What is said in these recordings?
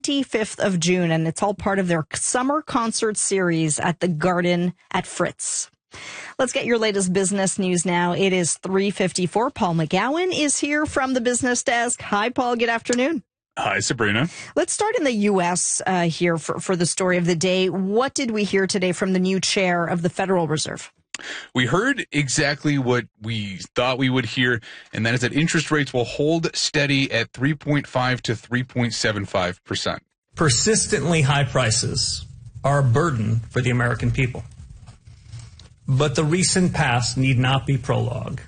25th of June, and it's all part of their summer concert series at the Garden at Fritz. Let's get your latest business news now. It is 3:54. Paul McGowan is here from the business desk. Hi, Paul. Good afternoon. Hi, Sabrina. Let's start in the U.S. Here for the story of the day. What did we hear today from the new chair of the Federal Reserve? We heard exactly what we thought we would hear, and that is that interest rates will hold steady at 3.5 to 3.75%. Persistently high prices are a burden for the American people. But the recent past need not be prologue.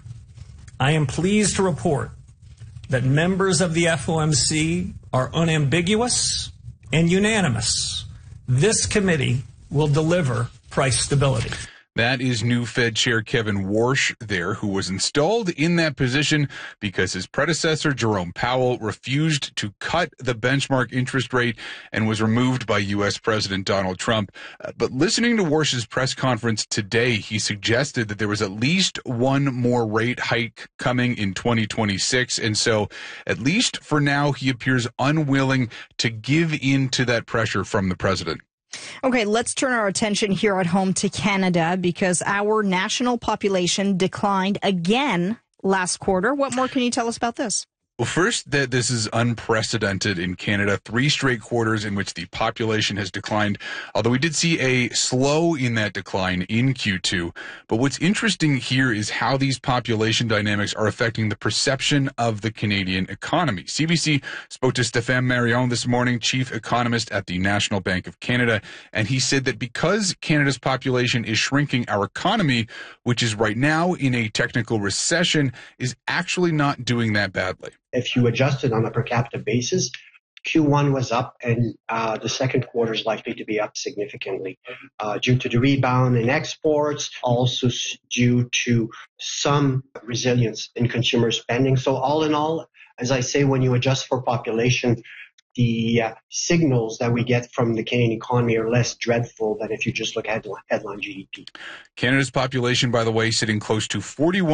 I am pleased to report that members of the FOMC are unambiguous and unanimous. This committee will deliver price stability. That is new Fed Chair Kevin Warsh there, who was installed in that position because his predecessor, Jerome Powell, refused to cut the benchmark interest rate and was removed by U.S. President Donald Trump. But listening to Warsh's press conference today, he suggested that there was at least one more rate hike coming in 2026. And so, at least for now, he appears unwilling to give in to that pressure from the president. Okay, let's turn our attention here at home to Canada because our national population declined again last quarter. What more can you tell us about this? Well, first, that this is unprecedented in Canada. 3 straight quarters in which the population has declined, although we did see a slow in that decline in Q2. But what's interesting here is how these population dynamics are affecting the perception of the Canadian economy. CBC spoke to Stéphane Marion this morning, chief economist at the National Bank of Canada, and he said that because Canada's population is shrinking, our economy, which is right now in a technical recession, is actually not doing that badly. If you adjust it on a per capita basis, Q1 was up and the second quarter is likely to be up significantly due to the rebound in exports, also due to some resilience in consumer spending. So all in all, as I say, when you adjust for population, the signals that we get from the Canadian economy are less dreadful than if you just look at headline GDP. Canada's population, by the way, sitting close to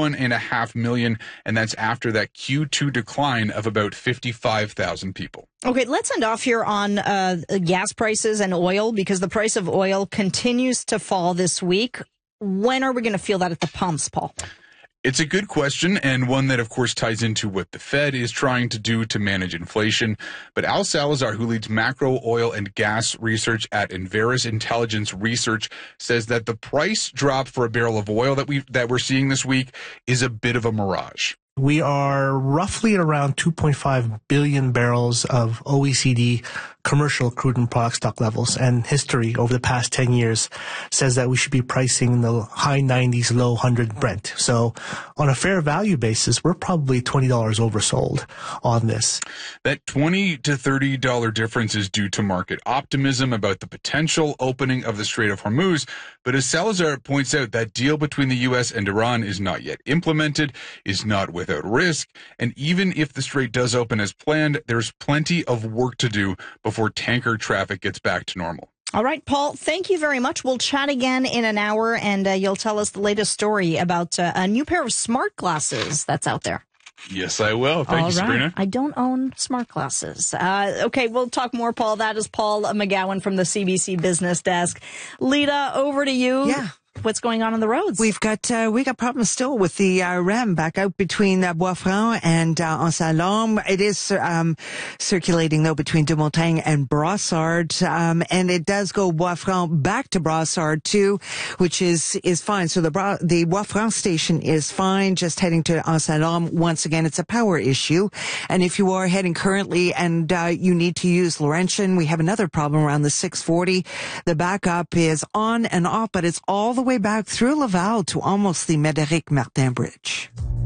41.5 million, and that's after that Q2 decline of about 55,000 people. Okay, let's end off here on gas prices and oil because the price of oil continues to fall this week. When are we going to feel that at the pumps, Paul? It's a good question, and one that, of course, ties into what the Fed is trying to do to manage inflation. But Al Salazar, who leads macro oil and gas research at Enverus Intelligence Research, says that the price drop for a barrel of oil that we're seeing this week is a bit of a mirage. We are roughly at around 2.5 billion barrels of OECD commercial crude and product stock levels, and history over the past 10 years says that we should be pricing in the high 90s, low 100 Brent. So on a fair value basis, we're probably $20 oversold on this. That $20 to $30 difference is due to market optimism about the potential opening of the Strait of Hormuz. But as Salazar points out, that deal between the U.S. and Iran is not yet implemented, is not without risk, and even if the strait does open as planned, there's plenty of work to do before tanker traffic gets back to normal. All right, Paul, thank you very much. We'll chat again in an hour, and you'll tell us the latest story about a new pair of smart glasses that's out there. Yes, I will. Thank you, Sabrina. I don't own smart glasses. Okay, we'll talk more, Paul. That is Paul McGowan from the CBC Business Desk. Lita, over to you. Yeah. What's going on the roads? We got problems still with the REM back out between Bois-Franc and Anse-à-Lorme. It is circulating though between De Montagne and Brossard, and it does go Bois-Franc back to Brossard too, which is fine. So the Bois-Franc station is fine. Just heading to Anse-à-Lorme, once again, it's a power issue. And if you are heading currently and you need to use Laurentian, we have another problem around the 640. The backup is on and off, but it's all the way back through Laval to almost the Médéric Martin Bridge.